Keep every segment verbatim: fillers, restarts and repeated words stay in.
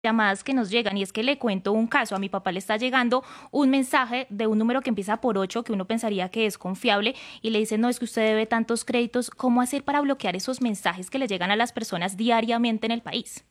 llamadas que nos llegan, y es que le cuento un caso. A mi papá le está llegando un mensaje de un número que empieza por ocho, que uno pensaría que es confiable, y le dice: no, es que usted debe tantos créditos. ¿Cómo hacer para bloquear esos mensajes que le llegan a las personas diariamente en el país?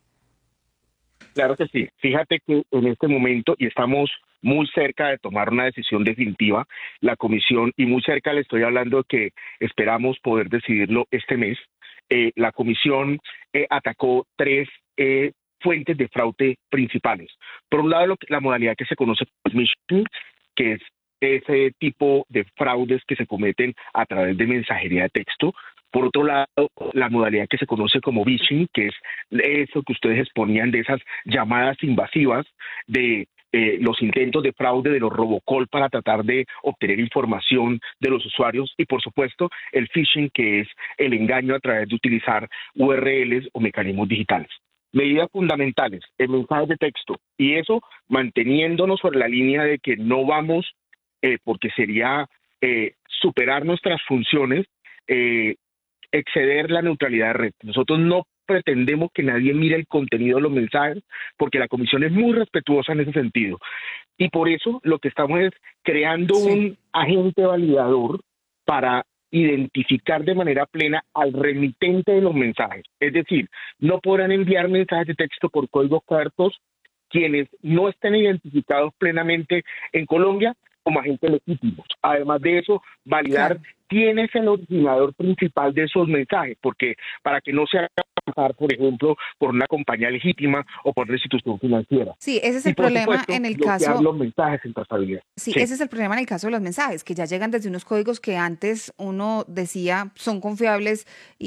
Claro que sí. Fíjate que en este momento, y estamos muy cerca de tomar una decisión definitiva, la comisión, y muy cerca le estoy hablando de que esperamos poder decidirlo este mes, eh, la comisión eh, atacó tres eh, fuentes de fraude principales. Por un lado, lo que, la modalidad que se conoce como smishing, que es ese tipo de fraudes que se cometen a través de mensajería de texto. Por otro lado, la modalidad que se conoce como phishing, que es eso que ustedes exponían de esas llamadas invasivas, de eh, los intentos de fraude, de los robocall para tratar de obtener información de los usuarios, y por supuesto el phishing, que es el engaño a través de utilizar U R Ls o mecanismos digitales. Medidas fundamentales en mensajes de texto, y eso manteniéndonos sobre la línea de que no vamos, eh, porque sería eh, superar nuestras funciones, eh, exceder la neutralidad de red. Nosotros no pretendemos que nadie mire el contenido de los mensajes, porque la comisión es muy respetuosa en ese sentido. Y por eso lo que estamos es creando sí. un agente validador para identificar de manera plena al remitente de los mensajes. Es decir, no podrán enviar mensajes de texto por códigos cortos quienes no estén identificados plenamente en Colombia como agentes legítimos. Además de eso, validar claro. quién es el originador principal de esos mensajes, porque para que no se haga pasar, por ejemplo, por una compañía legítima o por una institución financiera. Sí, ese es el y por problema supuesto, en el bloquear caso... los mensajes en trazabilidad. Sí, Sí, ese es el problema en el caso de los mensajes, que ya llegan desde unos códigos que antes uno decía son confiables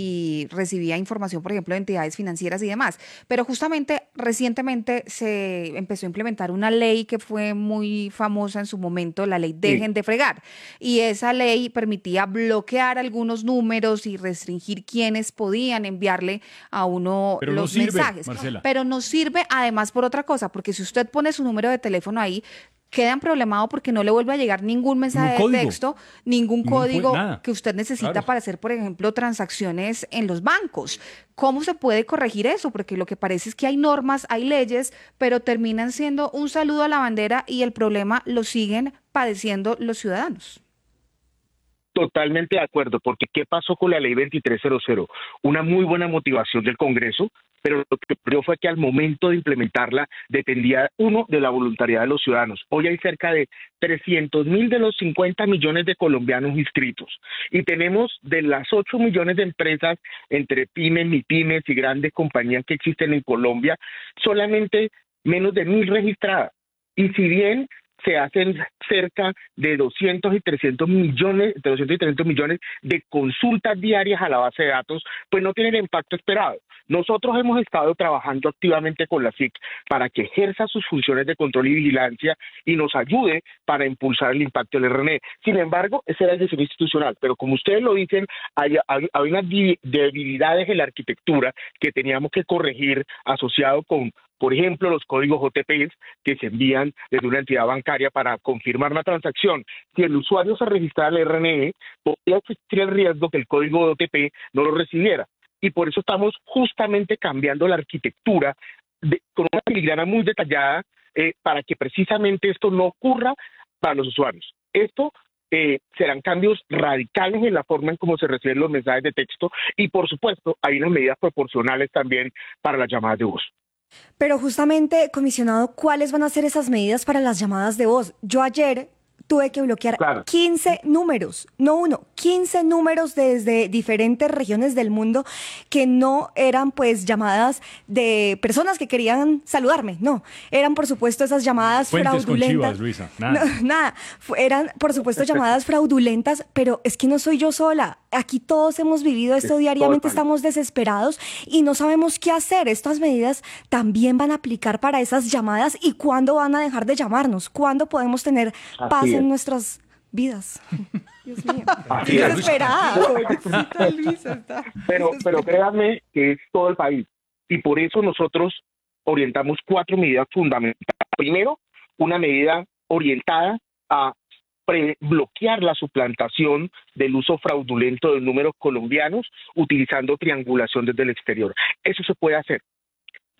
y recibía información, por ejemplo, de entidades financieras y demás. Pero justamente recientemente se empezó a implementar una ley que fue muy famosa en su momento, la ley Dejen sí. de Fregar. Y esa ley permitía bloquear algunos números y restringir quiénes podían enviarle a uno Pero los no sirve, mensajes. Marcela. Pero nos sirve además por otra cosa, porque si usted pone su número de teléfono ahí, quedan problemados porque no le vuelve a llegar ningún mensaje Ningún de código. texto, ningún Ningún código cue- nada. que usted necesita Claro. para hacer, por ejemplo, transacciones en los bancos. ¿Cómo se puede corregir eso? Porque lo que parece es que hay normas, hay leyes, pero terminan siendo un saludo a la bandera y el problema lo siguen padeciendo los ciudadanos. Totalmente de acuerdo, porque ¿qué pasó con la ley veintitrés cero cero? Una muy buena motivación del Congreso, pero lo que ocurrió fue que al momento de implementarla dependía, uno, de la voluntariedad de los ciudadanos. Hoy hay cerca de trescientos mil de los cincuenta millones de colombianos inscritos, y tenemos de las ocho millones de empresas entre pymes, mipymes y grandes compañías que existen en Colombia, solamente menos de mil registradas. Y si bien se hacen cerca de doscientos y trescientos millones, de doscientos y trescientos millones de consultas diarias a la base de datos, pues no tienen el impacto esperado. Nosotros hemos estado trabajando activamente con la S I C para que ejerza sus funciones de control y vigilancia y nos ayude para impulsar el impacto del R N E. Sin embargo, ese era el diseño institucional, pero como ustedes lo dicen, hay, hay, hay unas debilidades en la arquitectura que teníamos que corregir asociado con, por ejemplo, los códigos O T P que se envían desde una entidad bancaria para confirmar una transacción. Si el usuario se registrara al R N E, podría existir el riesgo que el código de O T P no lo recibiera. Y por eso estamos justamente cambiando la arquitectura de, con una filigrana muy detallada eh, para que precisamente esto no ocurra para los usuarios. Esto eh, serán cambios radicales en la forma en cómo se reciben los mensajes de texto, y por supuesto hay unas medidas proporcionales también para las llamadas de voz. Pero justamente, comisionado, ¿cuáles van a ser esas medidas para las llamadas de voz? Yo ayer tuve que bloquear Claro. quince números, no uno, quince números desde diferentes regiones del mundo que no eran pues llamadas de personas que querían saludarme, no, eran por supuesto esas llamadas Fuentes fraudulentas. con chivas, Luisa, nada. No, nada, Fu- eran por supuesto llamadas fraudulentas, pero es que no soy yo sola. Aquí todos hemos vivido esto Es diariamente, todo el país. estamos desesperados y no sabemos qué hacer. Estas medidas también van a aplicar para esas llamadas, y cuándo van a dejar de llamarnos, cuándo podemos tener paz Así es. en nuestras vidas. Dios mío, Así es. desesperada. Pobrecita Luisa, está Pero, pero créanme que es todo el país, y por eso nosotros orientamos cuatro medidas fundamentales. Primero, una medida orientada a pre- bloquear la suplantación del uso fraudulento de números colombianos utilizando triangulación desde el exterior. Eso se puede hacer.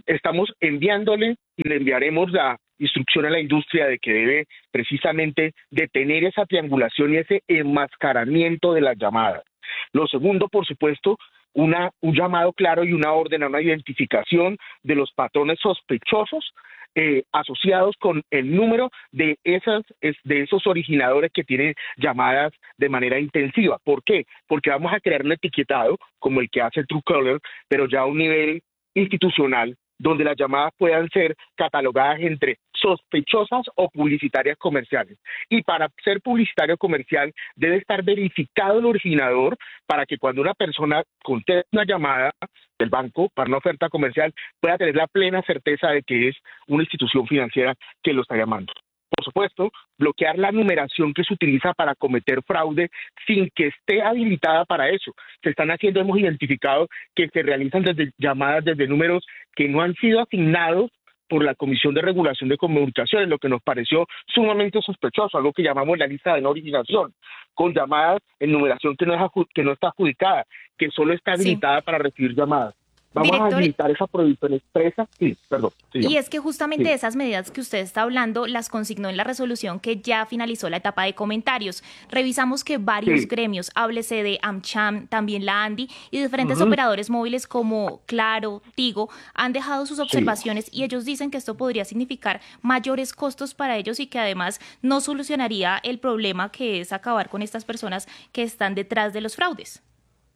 estamos enviándole y le enviaremos la instrucción a la industria de que debe precisamente detener esa triangulación y ese enmascaramiento de las llamadas. Lo segundo, por supuesto, una, un llamado claro y una orden a una identificación de los patrones sospechosos eh, asociados con el número de, esas, de esos originadores que tienen llamadas de manera intensiva. ¿Por qué? Porque vamos a crear un etiquetado como el que hace Truecaller, pero ya a un nivel institucional, donde las llamadas puedan ser catalogadas entre sospechosas o publicitarias comerciales. Y para ser publicitario comercial debe estar verificado el originador para que cuando una persona conteste una llamada del banco para una oferta comercial pueda tener la plena certeza de que es una institución financiera que lo está llamando. Por supuesto, bloquear la numeración que se utiliza para cometer fraude sin que esté habilitada para eso. Se están haciendo, hemos identificado que se realizan desde llamadas desde números que no han sido asignados por la Comisión de Regulación de Comunicaciones, lo que nos pareció sumamente sospechoso, algo que llamamos la lista de no originación, con llamadas en numeración que no, es que no está adjudicada, que solo está habilitada sí. para recibir llamadas. Vamos Director, a habilitar esa prohibición expresa. Sí, perdón. Sí, y es que justamente sí. esas medidas que usted está hablando las consignó en la resolución que ya finalizó la etapa de comentarios. Revisamos que varios sí. gremios, háblese de AmCham, también la ANDI y diferentes uh-huh. operadores móviles como Claro, Tigo, han dejado sus observaciones sí. y ellos dicen que esto podría significar mayores costos para ellos y que además no solucionaría el problema que es acabar con estas personas que están detrás de los fraudes.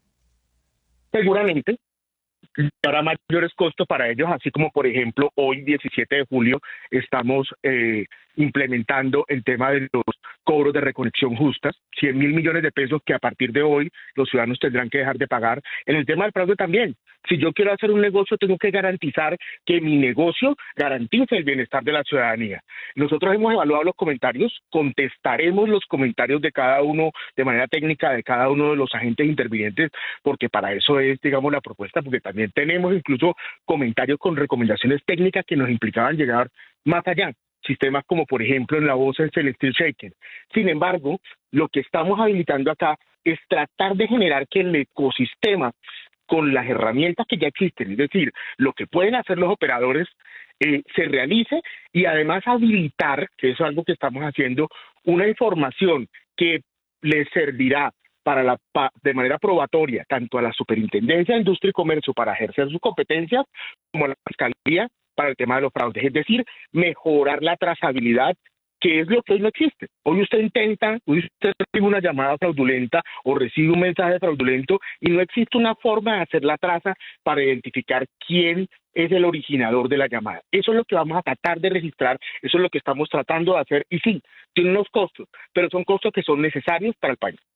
Seguramente. Habrá mayores costos para ellos, así como, por ejemplo, hoy, diecisiete de julio, estamos eh, implementando el tema de los cobros de reconexión justas, cien mil millones de pesos que a partir de hoy los ciudadanos tendrán que dejar de pagar. En el tema del fraude también. Si yo quiero hacer un negocio, tengo que garantizar que mi negocio garantice el bienestar de la ciudadanía. Nosotros hemos evaluado los comentarios, contestaremos los comentarios de cada uno, de manera técnica, de cada uno de los agentes intervinientes, porque para eso es, digamos, la propuesta, porque también tenemos incluso comentarios con recomendaciones técnicas que nos implicaban llegar más allá. Sistemas como, por ejemplo, en la voz es el Steel Shaker. Sin embargo, lo que estamos habilitando acá es tratar de generar que el ecosistema, con las herramientas que ya existen, es decir, lo que pueden hacer los operadores, eh, se realice y además habilitar, que es algo que estamos haciendo, una información que les servirá para la, pa, de manera probatoria, tanto a la Superintendencia de Industria y Comercio para ejercer sus competencias, como a la Fiscalía para el tema de los fraudes, es decir, mejorar la trazabilidad, que es lo que hoy no existe. Hoy usted intenta, hoy usted recibe una llamada fraudulenta o recibe un mensaje fraudulento y no existe una forma de hacer la traza para identificar quién es el originador de la llamada. Eso es lo que vamos a tratar de registrar, eso es lo que estamos tratando de hacer y sí, tiene unos costos, pero son costos que son necesarios para el país.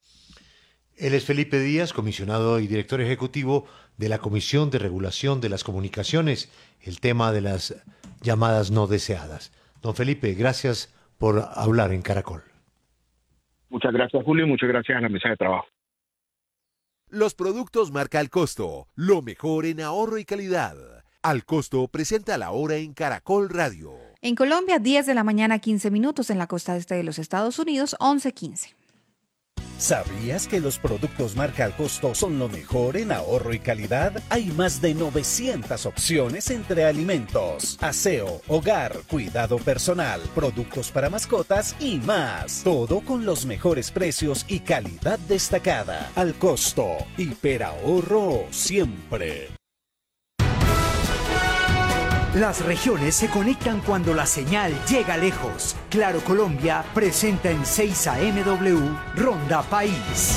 Él es Felipe Díaz, comisionado y director ejecutivo de la Comisión de Regulación de las Comunicaciones, el tema de las llamadas no deseadas. Don Felipe, gracias por hablar en Caracol. Muchas gracias, Julio, y muchas gracias a la mesa de trabajo. Los productos marca Al Costo, lo mejor en ahorro y calidad. Al Costo presenta la hora en Caracol Radio. En Colombia, diez de la mañana, quince minutos. En la costa este de los Estados Unidos, once quince. ¿Sabías que los productos marca Al Costo son lo mejor en ahorro y calidad? Hay más de novecientas opciones entre alimentos, aseo, hogar, cuidado personal, productos para mascotas y más. Todo con los mejores precios y calidad destacada. Al Costo, hiperahorro siempre. Las regiones se conectan cuando la señal llega lejos. Claro Colombia presenta en seis A M W Ronda País.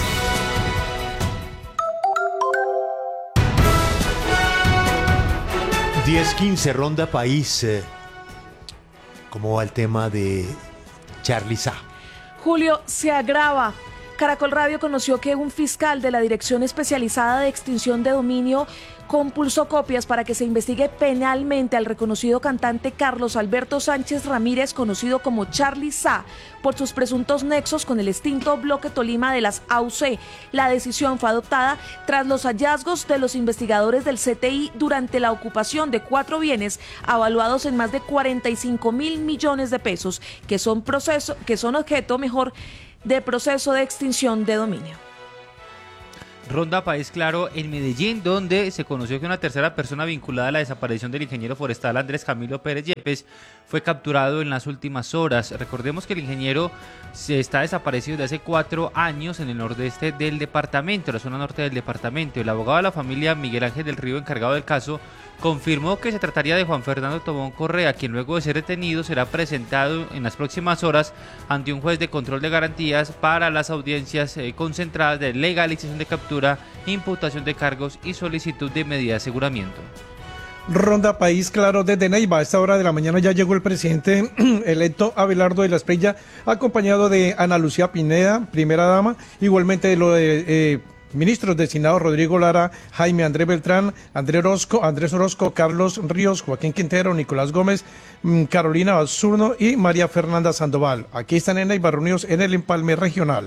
diez quince Ronda País. Eh, ¿Cómo va el tema de Charly Sá? Julio, se agrava. Caracol Radio conoció que un fiscal de la Dirección Especializada de Extinción de Dominio compulsó copias para que se investigue penalmente al reconocido cantante Carlos Alberto Sánchez Ramírez, conocido como Charly Sá, por sus presuntos nexos con el extinto Bloque Tolima de las A U C. La decisión fue adoptada tras los hallazgos de los investigadores del C T I durante la ocupación de cuatro bienes avaluados en más de cuarenta y cinco mil millones de pesos, que son, proceso, que son objeto, mejor, de proceso de extinción de dominio. Ronda País Claro en Medellín, donde se conoció que una tercera persona vinculada a la desaparición del ingeniero forestal Andrés Camilo Pérez Yepes fue capturado en las últimas horas. Recordemos que el ingeniero se está desaparecido desde hace cuatro años en el nordeste del departamento, la zona norte del departamento. El abogado de la familia, Miguel Ángel del Río, encargado del caso, confirmó que se trataría de Juan Fernando Tobón Correa, quien luego de ser detenido será presentado en las próximas horas ante un juez de control de garantías para las audiencias eh, concentradas de legalización de captura, imputación de cargos y solicitud de medida de aseguramiento. Ronda País Claro desde Neiva. A esta hora de la mañana ya llegó el presidente electo Abelardo de la Espriella, acompañado de Ana Lucía Pineda, primera dama, igualmente lo de eh, ministros designados Rodrigo Lara, Jaime Andrés Beltrán, Andrés Orozco, Andrés Orozco, Carlos Ríos, Joaquín Quintero, Nicolás Gómez, Carolina Basurno y María Fernanda Sandoval. Aquí están en Neiva reunidos en el empalme regional.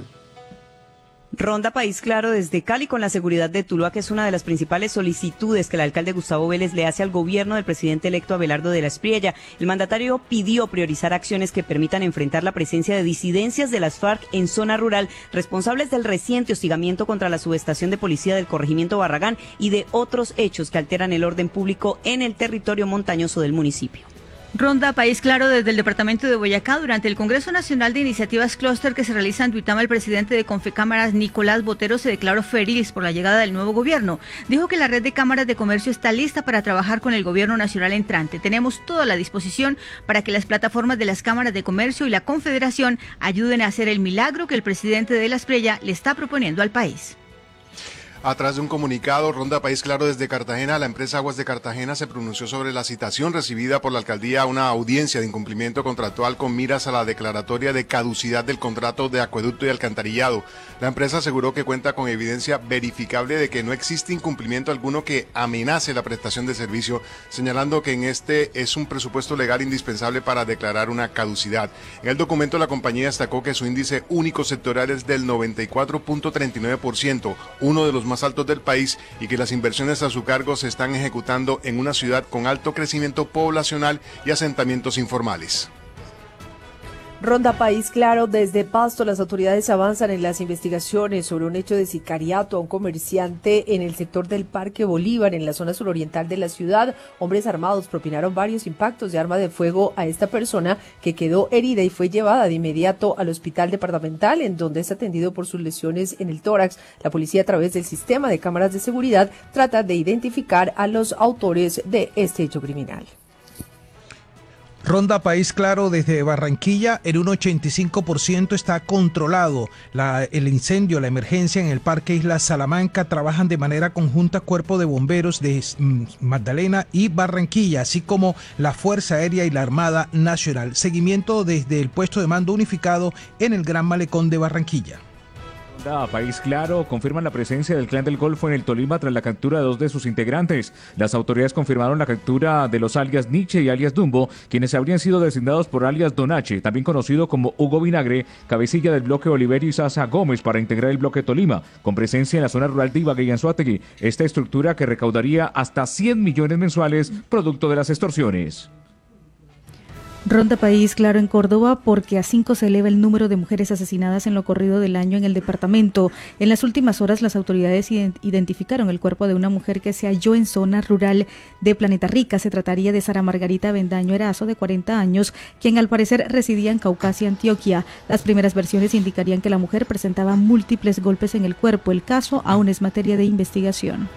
Ronda País Claro desde Cali con la seguridad de Tuluá, que es una de las principales solicitudes que el alcalde Gustavo Vélez le hace al gobierno del presidente electo Abelardo de la Espriella. El mandatario pidió priorizar acciones que permitan enfrentar la presencia de disidencias de las FARC en zona rural, responsables del reciente hostigamiento contra la subestación de policía del corregimiento Barragán y de otros hechos que alteran el orden público en el territorio montañoso del municipio. Ronda País Claro desde el departamento de Boyacá. Durante el Congreso Nacional de Iniciativas Clúster que se realiza en Duitama, el presidente de Confecámaras, Nicolás Botero, se declaró feliz por la llegada del nuevo gobierno. Dijo que la red de cámaras de comercio está lista para trabajar con el gobierno nacional entrante. Tenemos toda la disposición para que las plataformas de las cámaras de comercio y la Confederación ayuden a hacer el milagro que el presidente de la Espriella le está proponiendo al país. A través de un comunicado, Ronda País Claro desde Cartagena, la empresa Aguas de Cartagena se pronunció sobre la citación recibida por la alcaldía a una audiencia de incumplimiento contractual con miras a la declaratoria de caducidad del contrato de acueducto y alcantarillado. La empresa aseguró que cuenta con evidencia verificable de que no existe incumplimiento alguno que amenace la prestación de servicio, señalando que en este es un presupuesto legal indispensable para declarar una caducidad. En el documento, la compañía destacó que su índice único sectorial es del noventa y cuatro punto treinta y nueve por ciento, uno de los más altos del país, y que las inversiones a su cargo se están ejecutando en una ciudad con alto crecimiento poblacional y asentamientos informales. Ronda País Claro desde Pasto. Las autoridades avanzan en las investigaciones sobre un hecho de sicariato a un comerciante en el sector del Parque Bolívar, en la zona suroriental de la ciudad. Hombres armados propinaron varios impactos de arma de fuego a esta persona, que quedó herida y fue llevada de inmediato al hospital departamental, en donde es atendido por sus lesiones en el tórax. La policía, a través del sistema de cámaras de seguridad, trata de identificar a los autores de este hecho criminal. Ronda País Claro desde Barranquilla, en un ochenta y cinco por ciento está controlado. La, el incendio, la emergencia en el Parque Isla Salamanca, trabajan de manera conjunta Cuerpo de Bomberos de Magdalena y Barranquilla, así como la Fuerza Aérea y la Armada Nacional. Seguimiento desde el puesto de mando unificado en el Gran Malecón de Barranquilla. A País Claro confirman la presencia del Clan del Golfo en el Tolima tras la captura de dos de sus integrantes. Las autoridades confirmaron la captura de los alias Nietzsche y alias Dumbo, quienes habrían sido designados por alias Donache, también conocido como Hugo Vinagre, cabecilla del bloque Oliverio y Sasa Gómez, para integrar el bloque Tolima, con presencia en la zona rural de Ibagué y Anzoátegui. Esta estructura que recaudaría hasta cien millones mensuales, producto de las extorsiones. Ronda País Claro en Córdoba, porque a cinco se eleva el número de mujeres asesinadas en lo corrido del año en el departamento. En las últimas horas, las autoridades identificaron el cuerpo de una mujer que se halló en zona rural de Planeta Rica. Se trataría de Sara Margarita Bendaño Erazo, de cuarenta años, quien al parecer residía en Caucasia, Antioquia. Las primeras versiones indicarían que la mujer presentaba múltiples golpes en el cuerpo. El caso aún es materia de investigación.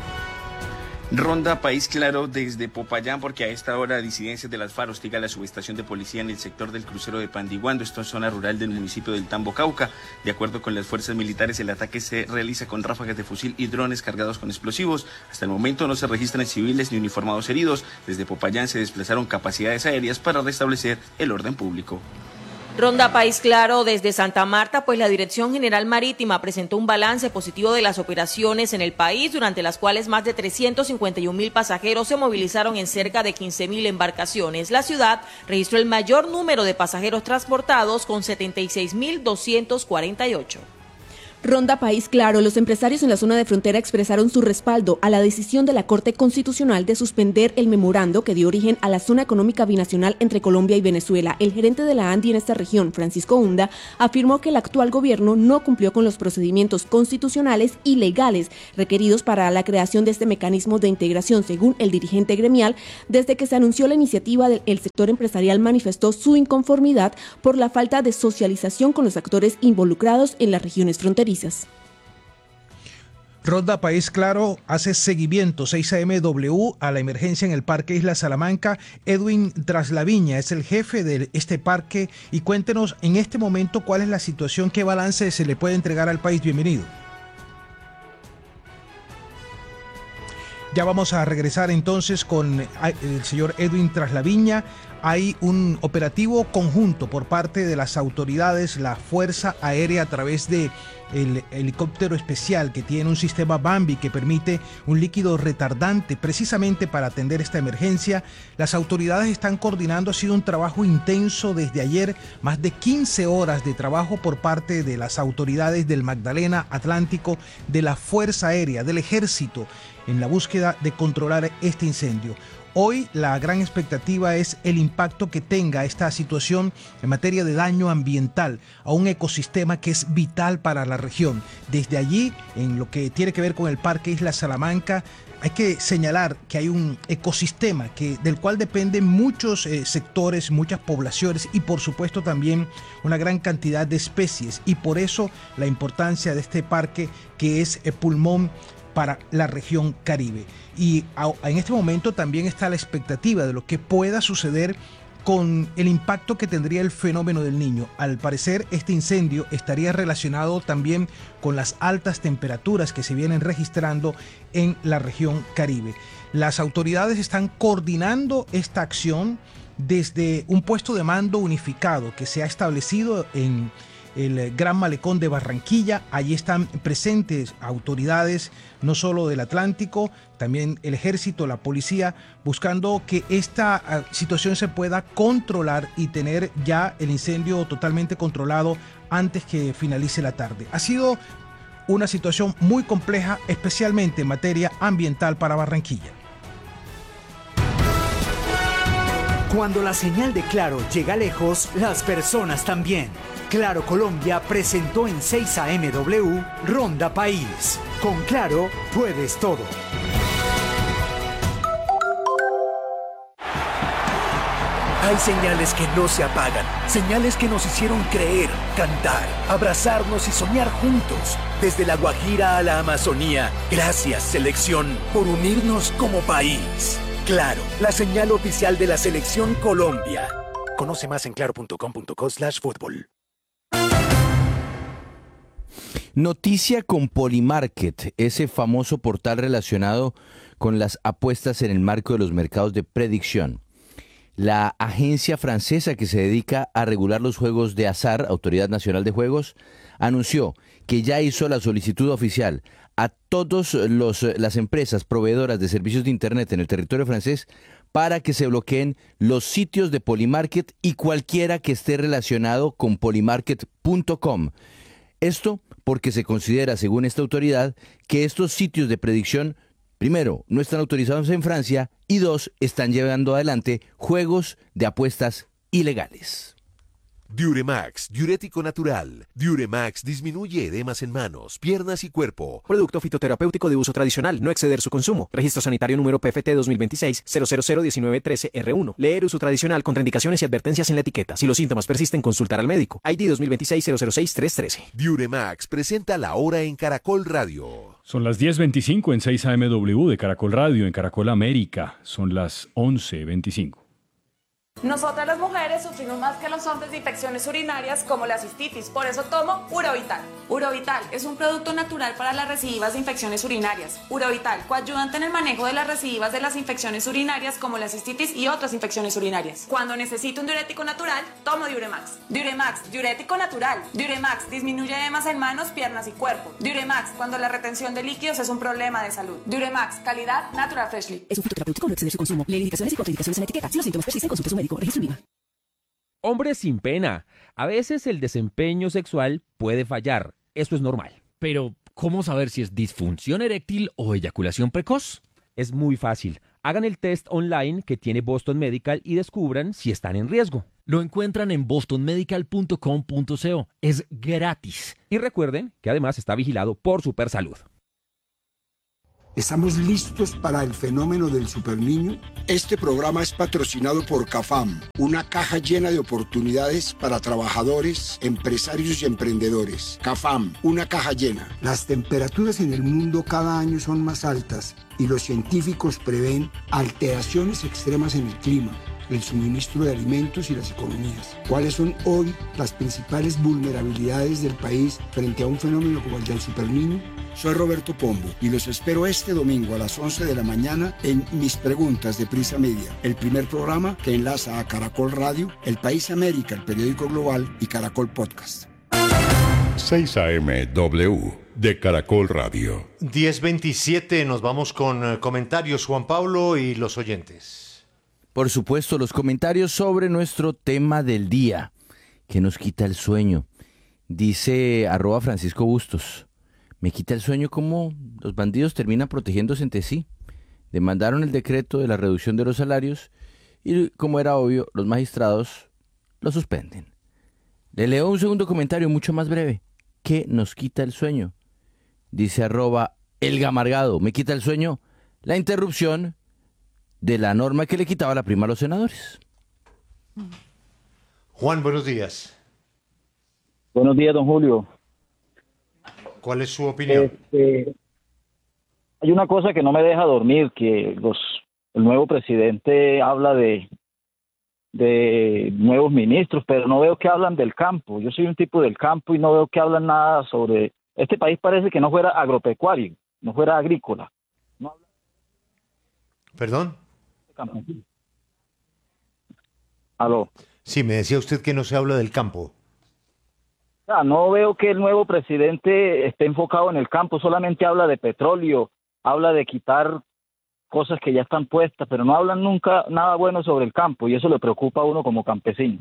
Ronda País Claro desde Popayán, porque a esta hora disidencias de las FARC hostigan la subestación de policía en el sector del crucero de Pandiguando, esto es zona rural del municipio del Tambo, Cauca. De acuerdo con las fuerzas militares, el ataque se realiza con ráfagas de fusil y drones cargados con explosivos. Hasta el momento no se registran civiles ni uniformados heridos. Desde Popayán se desplazaron capacidades aéreas para restablecer el orden público. Ronda País Claro desde Santa Marta, pues la Dirección General Marítima presentó un balance positivo de las operaciones en el país, durante las cuales más de trescientos cincuenta y un mil pasajeros se movilizaron en cerca de quince mil embarcaciones. La ciudad registró el mayor número de pasajeros transportados, con setenta y seis mil doscientos cuarenta y ocho. Ronda País Claro, los empresarios en la zona de frontera expresaron su respaldo a la decisión de la Corte Constitucional de suspender el memorando que dio origen a la zona económica binacional entre Colombia y Venezuela. El gerente de la ANDI en esta región, Francisco Hunda, afirmó que el actual gobierno no cumplió con los procedimientos constitucionales y legales requeridos para la creación de este mecanismo de integración. Según el dirigente gremial, desde que se anunció la iniciativa, el sector empresarial manifestó su inconformidad por la falta de socialización con los actores involucrados en las regiones fronterizas. Ronda País Claro hace seguimiento seis A M W a la emergencia en el Parque Isla Salamanca. Edwin Traslaviña es el jefe de este parque y cuéntenos en este momento cuál es la situación, qué balance se le puede entregar al país. Bienvenido. Ya vamos a regresar entonces con el señor Edwin Traslaviña. Hay un operativo conjunto por parte de las autoridades, la Fuerza Aérea a través de el helicóptero especial que tiene un sistema Bambi que permite un líquido retardante precisamente para atender esta emergencia. Las autoridades están coordinando, ha sido un trabajo intenso desde ayer, más de quince horas de trabajo por parte de las autoridades del Magdalena, Atlántico, de la Fuerza Aérea, del Ejército, en la búsqueda de controlar este incendio. Hoy la gran expectativa es el impacto que tenga esta situación en materia de daño ambiental a un ecosistema que es vital para la región. Desde allí, en lo que tiene que ver con el Parque Isla Salamanca, hay que señalar que hay un ecosistema que, del cual dependen muchos eh, sectores, muchas poblaciones y por supuesto también una gran cantidad de especies, y por eso la importancia de este parque que es el pulmón para la región Caribe. Y a, en este momento también está la expectativa de lo que pueda suceder con el impacto que tendría el fenómeno del Niño. Al parecer, este incendio estaría relacionado también con las altas temperaturas que se vienen registrando en la región Caribe. Las autoridades están coordinando esta acción desde un puesto de mando unificado que se ha establecido en el Gran Malecón de Barranquilla. Allí están presentes autoridades no solo del Atlántico, también el Ejército, la policía, buscando que esta uh, situación se pueda controlar y tener ya el incendio totalmente controlado antes que finalice la tarde. Ha sido una situación muy compleja, especialmente en materia ambiental para Barranquilla. Cuando la señal de Claro llega lejos, las personas también. Claro Colombia presentó en seis A M W Ronda País. Con Claro puedes todo. Hay señales que no se apagan, señales que nos hicieron creer, cantar, abrazarnos y soñar juntos. Desde la Guajira a la Amazonía, gracias selección por unirnos como país. Claro, la señal oficial de la Selección Colombia. Conoce más en claro punto com punto co slash fútbol. Noticia con Polymarket, ese famoso portal relacionado con las apuestas en el marco de los mercados de predicción. La agencia francesa que se dedica a regular los juegos de azar, Autoridad Nacional de Juegos, anunció que ya hizo la solicitud oficial a todas las empresas proveedoras de servicios de Internet en el territorio francés para que se bloqueen los sitios de Polymarket y cualquiera que esté relacionado con polymarket punto com. Esto porque se considera, según esta autoridad, que estos sitios de predicción, primero, no están autorizados en Francia y dos, están llevando adelante juegos de apuestas ilegales. Diuremax, diurético natural. Diuremax disminuye edemas en manos, piernas y cuerpo. Producto fitoterapéutico de uso tradicional, no exceder su consumo. Registro sanitario número P F T dos mil veintiséis cero cero cero diecinueve trece R uno. Leer uso tradicional, contraindicaciones y advertencias en la etiqueta. Si los síntomas persisten, consultar al médico. I D dos mil veintiséis cero cero seis tres trece. Diuremax presenta la hora en Caracol Radio. Son las diez veinticinco en seis A M W de Caracol Radio en Caracol América. Son las once veinticinco. Nosotras las mujeres sufrimos más que los hombres de infecciones urinarias como la cistitis, por eso tomo Urovital. Urovital es un producto natural para las recidivas de infecciones urinarias. Urovital, coayudante en el manejo de las recidivas de las infecciones urinarias como la cistitis y otras infecciones urinarias. Cuando necesito un diurético natural, tomo Diuremax. Diuremax, diurético natural. Diuremax disminuye edemas en manos, piernas y cuerpo. Diuremax, cuando la retención de líquidos es un problema de salud. Diuremax, calidad Natural Freshly. Es un fitoterapéutico, no exceder su consumo. Leer indicaciones y contraindicaciones en la etiqueta. Si los síntomas persisten, consulte a su médico. Registro INVIMA. Hombres sin pena. A veces el desempeño sexual puede fallar. Esto es normal. Pero, ¿cómo saber si es disfunción eréctil o eyaculación precoz? Es muy fácil. Hagan el test online que tiene Boston Medical y descubran si están en riesgo. Lo encuentran en boston medical punto com punto co. Es gratis. Y recuerden que además está vigilado por Supersalud. ¿Estamos listos para el fenómeno del superniño? Este programa es patrocinado por CAFAM, una caja llena de oportunidades para trabajadores, empresarios y emprendedores. CAFAM, una caja llena. Las temperaturas en el mundo cada año son más altas y los científicos prevén alteraciones extremas en el clima, el suministro de alimentos y las economías. ¿Cuáles son hoy las principales vulnerabilidades del país frente a un fenómeno como el del superniño? Soy Roberto Pombo y los espero este domingo a las once de la mañana en Mis Preguntas de Prisa Media, el primer programa que enlaza a Caracol Radio, El País América, el periódico global y Caracol Podcast. seis A M W de Caracol Radio. diez veintisiete, nos vamos con eh, comentarios, Juan Pablo y los oyentes. Por supuesto, los comentarios sobre nuestro tema del día, que nos quita el sueño. Dice arroba Francisco Bustos. Me quita el sueño cómo los bandidos terminan protegiéndose entre sí. Demandaron el decreto de la reducción de los salarios y, como era obvio, los magistrados lo suspenden. Le leo un segundo comentario mucho más breve. ¿Qué nos quita el sueño? Dice arroba Elga Amargado. Me quita el sueño la interrupción de la norma que le quitaba la prima a los senadores. Juan, buenos días. Buenos días, don Julio. ¿Cuál es su opinión? Este, hay una cosa que no me deja dormir, que los el nuevo presidente habla de, de nuevos ministros, pero no veo que hablan del campo. Yo soy un tipo del campo y no veo que hablan nada sobre... Este país parece que no fuera agropecuario, no fuera agrícola. No habla... ¿Perdón? Campesino. Aló. Sí, me decía usted que no se habla del campo. No veo que el nuevo presidente esté enfocado en el campo, solamente habla de petróleo, habla de quitar cosas que ya están puestas, pero no hablan nunca nada bueno sobre el campo y eso le preocupa a uno como campesino.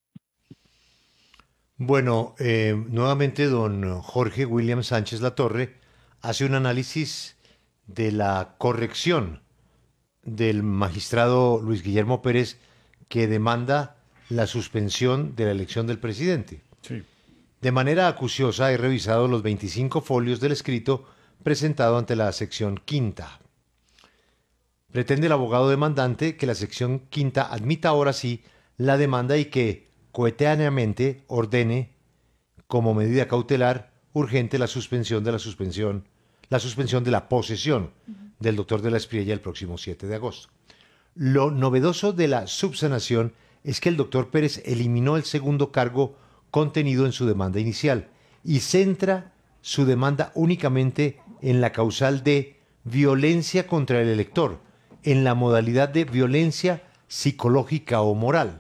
Bueno, eh, nuevamente don Jorge William Sánchez Latorre hace un análisis de la corrección del magistrado Luis Guillermo Pérez que demanda la suspensión de la elección del presidente. Sí. De manera acuciosa he revisado los veinticinco folios del escrito presentado ante la sección quinta. Pretende el abogado demandante que la sección quinta admita ahora sí la demanda y que coetáneamente ordene como medida cautelar urgente la suspensión de la suspensión, la suspensión de la posesión del doctor de la Espriella el próximo siete de agosto. Lo novedoso de la subsanación es que el doctor Pérez eliminó el segundo cargo contenido en su demanda inicial y centra su demanda únicamente en la causal de violencia contra el elector, en la modalidad de violencia psicológica o moral.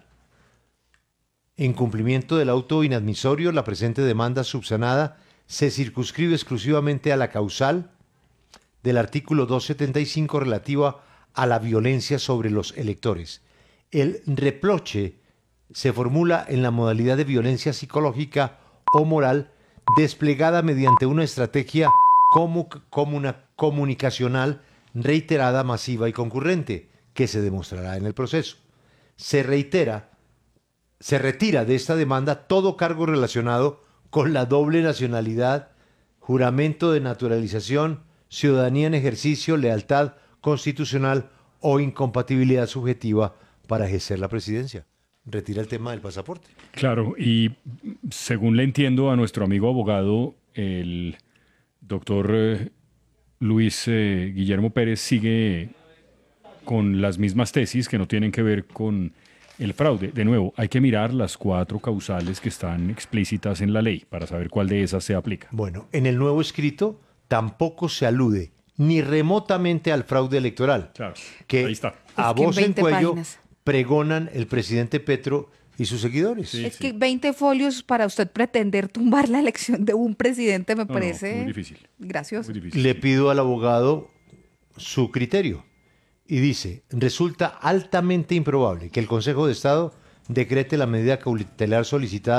En cumplimiento del auto inadmisorio, la presente demanda subsanada se circunscribe exclusivamente a la causal del artículo doscientos setenta y cinco relativa a la violencia sobre los electores. El reproche se formula en la modalidad de violencia psicológica o moral desplegada mediante una estrategia comu comuna comunicacional reiterada, masiva y concurrente, que se demostrará en el proceso. Se reitera, se retira de esta demanda todo cargo relacionado con la doble nacionalidad, juramento de naturalización, ciudadanía en ejercicio, lealtad constitucional o incompatibilidad subjetiva para ejercer la presidencia. Retira el tema del pasaporte. Claro, y según le entiendo a nuestro amigo abogado, el doctor eh, Luis eh, Guillermo Pérez sigue con las mismas tesis que no tienen que ver con el fraude. De nuevo, hay que mirar las cuatro causales que están explícitas en la ley para saber cuál de esas se aplica. Bueno, en el nuevo escrito tampoco se alude ni remotamente al fraude electoral, claro, que ahí está. a Es que voz en veinte cuello páginas. pregonan el presidente Petro y sus seguidores. Sí, es sí. que veinte folios para usted pretender tumbar la elección de un presidente me No, no, parece muy difícil. gracioso. Le pido al abogado su criterio y dice, resulta altamente improbable que el Consejo de Estado decrete la medida cautelar solicitada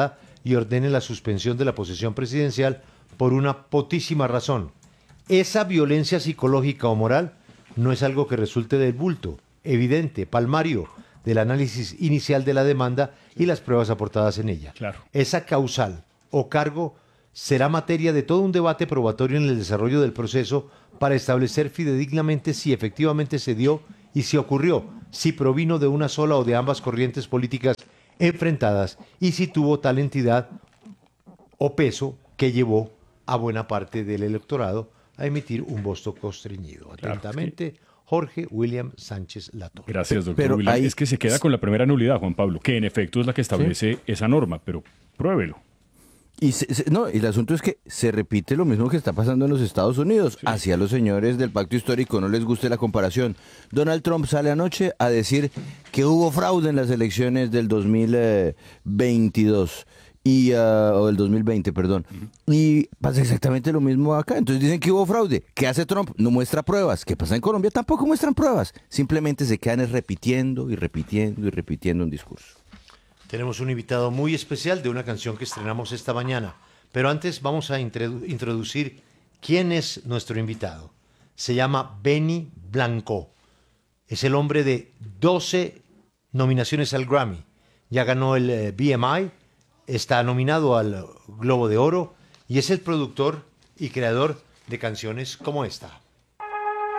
y ordene la suspensión de la posesión presidencial por una potísima razón. Esa violencia psicológica o moral no es algo que resulte del bulto, evidente, palmario, del análisis inicial de la demanda y las pruebas aportadas en ella. Claro. Esa causal o cargo será materia de todo un debate probatorio en el desarrollo del proceso para establecer fidedignamente si efectivamente se dio y si ocurrió, si provino de una sola o de ambas corrientes políticas enfrentadas y si tuvo tal entidad o peso que llevó a buena parte del electorado a emitir un voto constreñido. Atentamente, claro, es que... Jorge William Sánchez Latorre. Gracias, doctor Pero William. hay... Es que se queda con la primera nulidad, Juan Pablo, que en efecto es la que establece ¿sí? esa norma, pero pruébelo. Y, se, se, no, y el asunto es que se repite lo mismo que está pasando en los Estados Unidos. Sí. Hacia los señores del pacto histórico no les guste la comparación. Donald Trump sale anoche a decir que hubo fraude en las elecciones del dos mil veintidós. Y, uh, o del dos mil veinte, perdón. Uh-huh. Y pasa exactamente lo mismo acá. Entonces dicen que hubo fraude. ¿Qué hace Trump? No muestra pruebas. ¿Qué pasa en Colombia? Tampoco muestran pruebas. Simplemente se quedan repitiendo y repitiendo y repitiendo un discurso. Tenemos un invitado muy especial de una canción que estrenamos esta mañana. Pero antes vamos a introdu- introducir quién es nuestro invitado. Se llama Benny Blanco. Es el hombre de doce nominaciones al Grammy. Ya ganó el eh, B M I. Está nominado al Globo de Oro y es el productor y creador de canciones como esta.